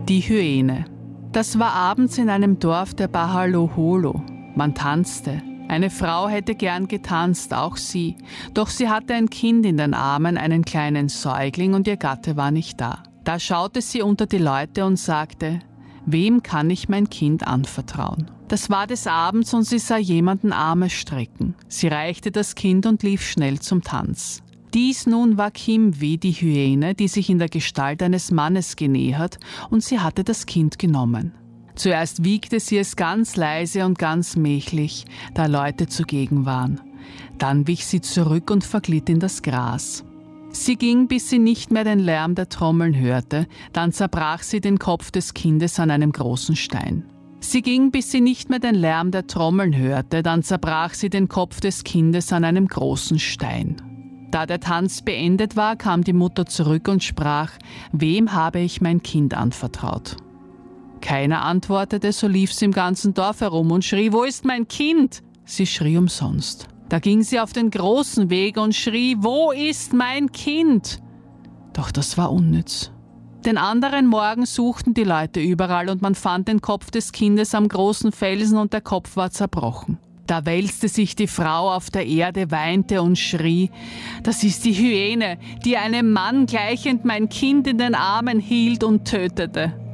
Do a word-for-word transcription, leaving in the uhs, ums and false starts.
Die Hyäne. Das war abends in einem Dorf der Bahaloholo. Man tanzte. Eine Frau hätte gern getanzt, auch sie. Doch sie hatte ein Kind in den Armen, einen kleinen Säugling, und ihr Gatte war nicht da. Da schaute sie unter die Leute und sagte: Wem kann ich mein Kind anvertrauen? Das war des Abends und sie sah jemanden Arme strecken. Sie reichte das Kind und lief schnell zum Tanz. Dies nun war Kimwi, die Hyäne, die sich in der Gestalt eines Mannes genähert, und sie hatte das Kind genommen. Zuerst wiegte sie es ganz leise und ganz mählich, da Leute zugegen waren. Dann wich sie zurück und verglitt in das Gras. Sie ging, bis sie nicht mehr den Lärm der Trommeln hörte, dann zerbrach sie den Kopf des Kindes an einem großen Stein. Sie ging, bis sie nicht mehr den Lärm der Trommeln hörte, dann zerbrach sie den Kopf des Kindes an einem großen Stein. Da der Tanz beendet war, kam die Mutter zurück und sprach: Wem habe ich mein Kind anvertraut? Keiner antwortete, so lief sie im ganzen Dorf herum und schrie: Wo ist mein Kind? Sie schrie umsonst. Da ging sie auf den großen Weg und schrie: Wo ist mein Kind? Doch das war unnütz. Den anderen Morgen suchten die Leute überall und man fand den Kopf des Kindes am großen Felsen und der Kopf war zerbrochen. Da wälzte sich die Frau auf der Erde, weinte und schrie: Das ist die Hyäne, die einem Mann gleichend mein Kind in den Armen hielt und tötete.